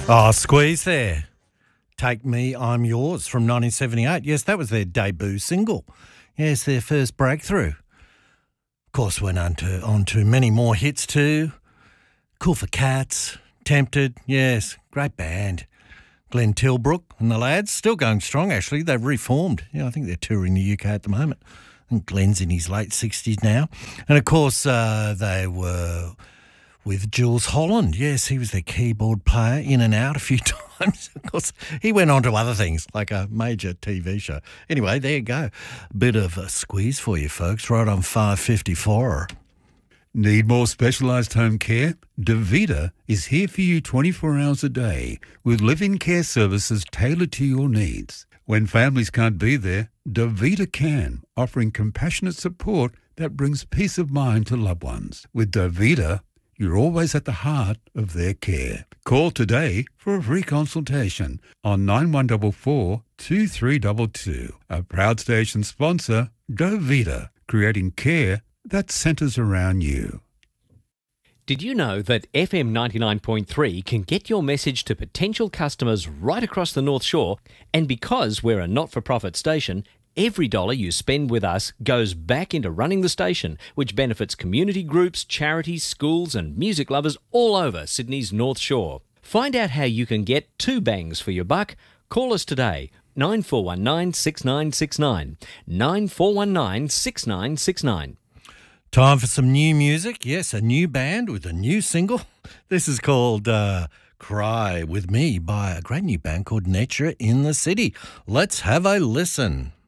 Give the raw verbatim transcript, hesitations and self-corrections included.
Oh, squeeze there. Take Me, I'm Yours from nineteen seventy-eight. Yes, that was their debut single. Yes, their first breakthrough. Of course, went on to, on to many more hits too. Cool for Cats, Tempted, yes, great band. Glenn Tilbrook and the lads, still going strong actually. They've reformed. Yeah, I think they're touring the U K at the moment. I think Glenn's in his late sixties now. And of course, uh, they were with Jules Holland. Yes, he was their keyboard player, in and out a few times. Of course, he went on to other things, like a major T V show. Anyway, there you go. A bit of a squeeze for you folks, right on five fifty-four. Need more specialised home care? Davita is here for you twenty-four hours a day with live-in care services tailored to your needs. When families can't be there, Davita can, offering compassionate support that brings peace of mind to loved ones. With Davita, you're always at the heart of their care. Call today for a free consultation on nine one four four, two three two two. A proud station sponsor, Davita, creating care that centres around you. Did you know that F M ninety-nine point three can get your message to potential customers right across the North Shore? And because we're a not-for-profit station, every dollar you spend with us goes back into running the station, which benefits community groups, charities, schools and music lovers all over Sydney's North Shore. Find out how you can get two bangs for your buck. Call us today, nine four one nine, six nine six nine, nine four one nine, six nine six nine. Time for some new music. Yes, a new band with a new single. This is called uh, Cry With Me by a great new band called Nature in the City. Let's have a listen.